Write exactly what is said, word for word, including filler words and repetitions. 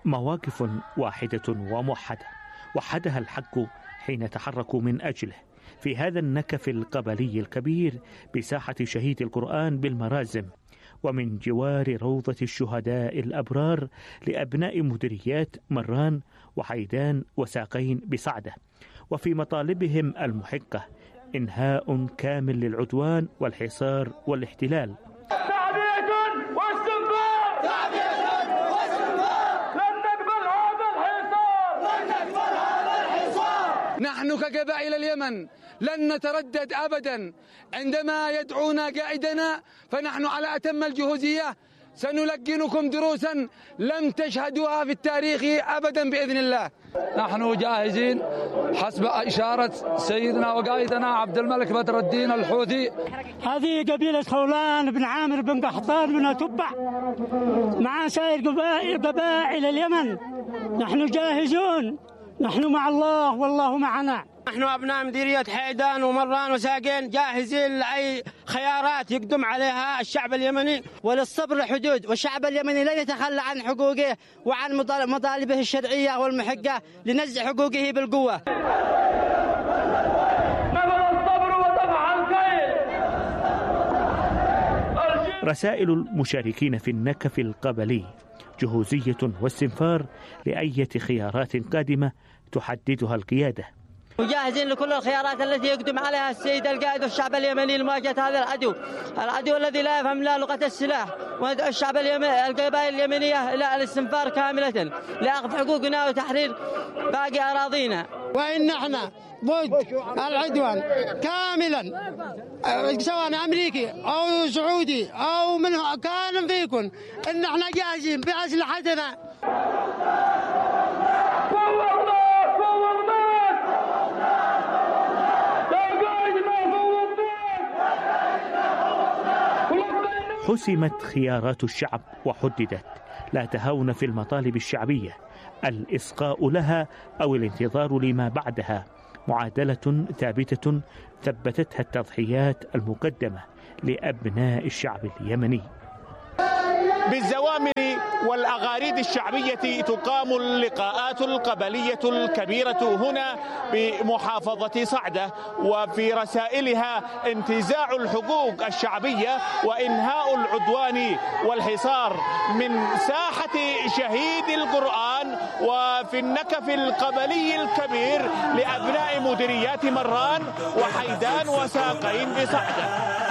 مواقف واحدة وموحدة وحدها الحق حين تحركوا من أجله في هذا النكف القبلي الكبير بساحة شهيد القرآن بالمرازم، ومن جوار روضة الشهداء الأبرار لأبناء مديريات مران وحيدان وساقين بصعدة، وفي مطالبهم المحقة إنهاء كامل للعدوان والحصار والاحتلال. تعبئة واستنفار، تعبئة واستنفار، لن نقبل هذا الحصار، لن نقبل هذا الحصار. نحن كقبائل اليمن لن نتردد أبدا عندما يدعونا قائدنا، فنحن على أتم الجهوزية سنلقنكم دروسا لم تشهدوها في التاريخ أبدا بإذن الله. نحن جاهزين حسب إشارة سيدنا وقائدنا عبد الملك بدر الدين الحوثي. هذه قبيلة خولان بن عامر بن قحطان بن أتبع مع سائر قبائل اليمن. نحن جاهزون، نحن مع الله والله معنا. نحن أبناء مديرية حيدان ومران وساقين جاهزين لأي خيارات يقدم عليها الشعب اليمني، وللصبر حدود، والشعب اليمني لن يتخلى عن حقوقه وعن مطالبه الشرعية والمحقة لنزع حقوقه بالقوة. نبذ الصبر وطبع الكيل. رسائل المشاركين في النكف القبلي جهوزية واستنفار لأية خيارات قادمة تحددها القيادة. وجاهزين لكل الخيارات التي يقدم عليها السيد القائد والشعب اليمني لمواجهة هذا العدو، العدو الذي لا يفهم لا لغة السلاح، وندعو الشعب اليمني القبائل اليمنية إلى الاستنفار كاملة لأخذ حقوقنا وتحرير باقي أراضينا. وإن احنا ضد العدوان كاملا، سواء أمريكي أو سعودي أو من كان فيكم، إن احنا جاهزين بأسلحتنا. حسمت خيارات الشعب وحددت، لا تهاون في المطالب الشعبية، الإصغاء لها أو الانتظار لما بعدها، معادلة ثابتة ثبتتها التضحيات المقدمة لأبناء الشعب اليمني. بالزوامل والأغاريد الشعبية تقام اللقاءات القبلية الكبيرة هنا بمحافظة صعدة، وفي رسائلها انتزاع الحقوق الشعبية وإنهاء العدوان والحصار من ساحة شهيد القرآن وفي النكف القبلي الكبير لأبناء مديريات مران وحيدان وساقين بصعدة.